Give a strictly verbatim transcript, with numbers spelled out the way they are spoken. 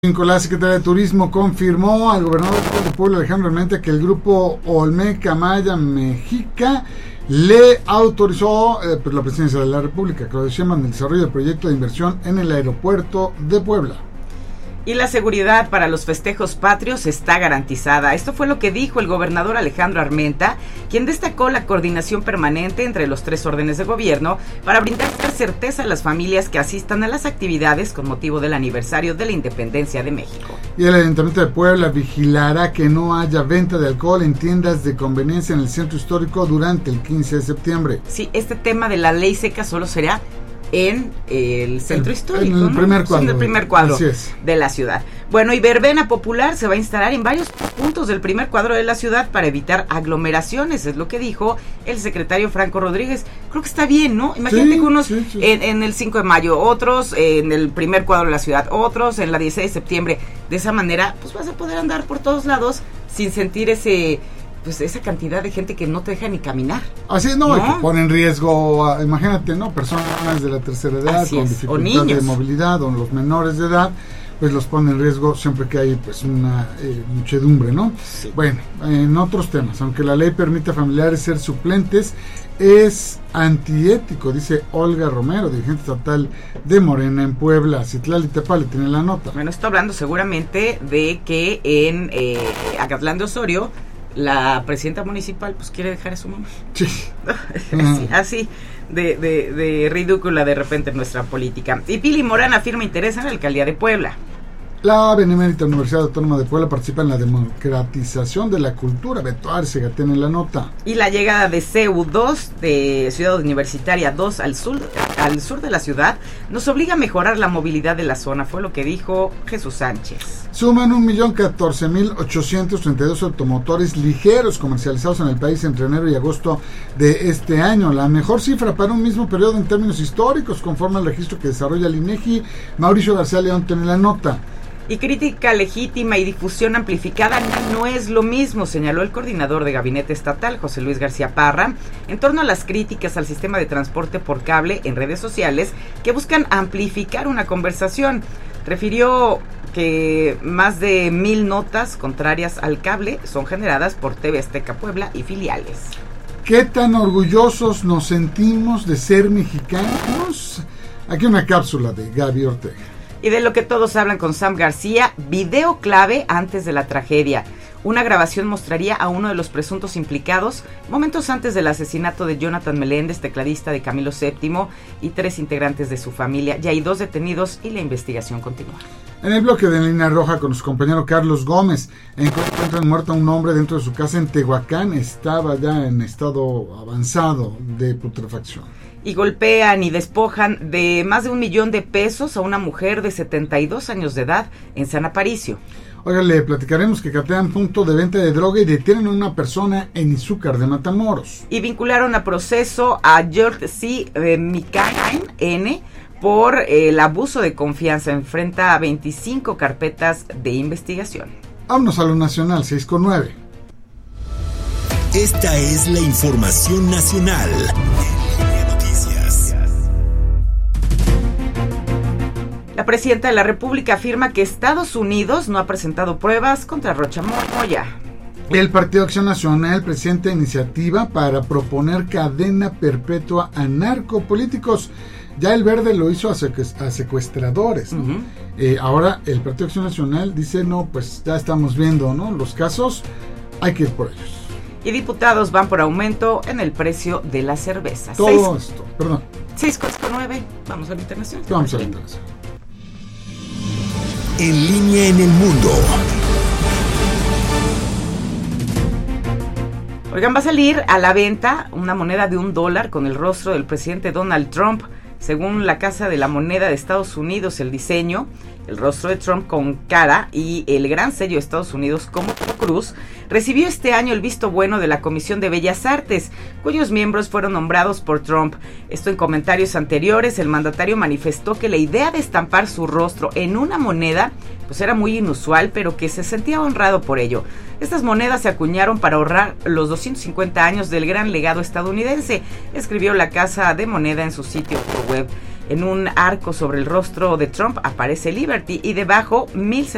La Secretaría de Turismo confirmó al gobernador de Puebla, Alejandro Armenta, que el grupo Olmeca Maya Mexica le autorizó eh, pues la presidencia de la República, Claudia Sheinbaum, en el desarrollo del proyecto de inversión en el aeropuerto de Puebla. Y la seguridad para los festejos patrios está garantizada. Esto fue lo que dijo el gobernador Alejandro Armenta, quien destacó la coordinación permanente entre los tres órdenes de gobierno para brindar certeza a las familias que asistan a las actividades con motivo del aniversario de la independencia de México. Y el Ayuntamiento de Puebla vigilará que no haya venta de alcohol en tiendas de conveniencia en el centro histórico durante el quince de septiembre. Sí, este tema de la ley seca solo será en el centro el, histórico, en el ¿no? primer cuadro, en el primer cuadro es. de la ciudad. Bueno, y verbena popular se va a instalar en varios puntos del primer cuadro de la ciudad para evitar aglomeraciones, es lo que dijo el secretario Franco Rodríguez. Creo que está bien, ¿no? Imagínate sí, que unos sí, sí. En, en el cinco de mayo, otros en el primer cuadro de la ciudad, otros en la dieciséis de septiembre. De esa manera, pues vas a poder andar por todos lados sin sentir ese... pues esa cantidad de gente que no te deja ni caminar. Así no, ¿no? que pone en riesgo, a, imagínate, ¿no? Personas de la tercera edad Así con es, dificultad de movilidad o los menores de edad, pues los pone en riesgo siempre que hay pues una eh, muchedumbre, ¿no? Sí. Bueno, en otros temas, aunque la ley permite a familiares ser suplentes, es antiético, dice Olga Romero, dirigente estatal de Morena en Puebla. Citlali Tepali tiene la nota. Bueno, está hablando seguramente de que en eh, Acatlán de Osorio la presidenta municipal pues quiere dejar a su mamá. Sí. así, así de, de, de ridícula de repente nuestra política. Y Pili Morán afirma interés en la alcaldía de Puebla. La Benemérita Universidad Autónoma de Puebla participa en la democratización de la cultura. Beto Arcega tiene la nota. Y la llegada de C U dos, de Ciudad Universitaria dos al sur, al sur de la ciudad, nos obliga a mejorar la movilidad de la zona, fue lo que dijo Jesús Sánchez. Suman un millón catorce mil ochocientos treinta y dos automotores ligeros comercializados en el país entre enero y agosto de este año, la mejor cifra para un mismo periodo en términos históricos, conforme al registro que desarrolla el INEGI. Mauricio García León tiene la nota. Y crítica legítima y difusión amplificada no es lo mismo, señaló el coordinador de gabinete estatal, José Luis García Parra, en torno a las críticas al sistema de transporte por cable en redes sociales que buscan amplificar una conversación. Refirió que más de mil notas contrarias al cable son generadas por T V Azteca Puebla y filiales. ¿Qué tan orgullosos nos sentimos de ser mexicanos? Aquí una cápsula de Gaby Ortega. Y de lo que todos hablan con Sam García, video clave antes de la tragedia. Una grabación mostraría a uno de los presuntos implicados momentos antes del asesinato de Jonathan Meléndez, tecladista de Camilo séptimo, y tres integrantes de su familia. Ya hay dos detenidos y la investigación continúa. En el bloque de Línea Roja con su compañero Carlos Gómez, encuentran muerto a un hombre dentro de su casa en Tehuacán. Estaba ya en estado avanzado de putrefacción. Y golpean y despojan de más de un millón de pesos a una mujer de setenta y dos años de edad en San Aparicio. Oiga, le platicaremos que catean punto de venta de droga y detienen a una persona en Izúcar de Matamoros. Y vincularon a proceso a George C. Eh, Mikain N. por eh, el abuso de confianza. Enfrenta a veinticinco carpetas de investigación. Vámonos a lo nacional, seis con nueve. Esta es la información nacional. La presidenta de la República afirma que Estados Unidos no ha presentado pruebas contra Rocha Moya. El Partido Acción Nacional presenta iniciativa para proponer cadena perpetua a narcopolíticos. Ya el Verde lo hizo a, secuest- a secuestradores, ¿no? Uh-huh. Eh, ahora el Partido Acción Nacional dice, no, pues ya estamos viendo, ¿no? Los casos, hay que ir por ellos. Y diputados van por aumento en el precio de la cerveza. Todo Seis, esto, perdón. seis con nueve, vamos al internacional. Vamos al internacional. En línea en el mundo. Oigan, va a salir a la venta una moneda de un dólar con el rostro del presidente Donald Trump. Según la Casa de la Moneda de Estados Unidos, el diseño, el rostro de Trump con cara y el gran sello de Estados Unidos como cruz, recibió este año el visto bueno de la Comisión de Bellas Artes, cuyos miembros fueron nombrados por Trump. Esto en comentarios anteriores, el mandatario manifestó que la idea de estampar su rostro en una moneda pues era muy inusual, pero que se sentía honrado por ello. Estas monedas se acuñaron para ahorrar los doscientos cincuenta años del gran legado estadounidense, escribió la Casa de Moneda en su sitio web. En un arco sobre el rostro de Trump aparece Liberty y debajo mil setecientos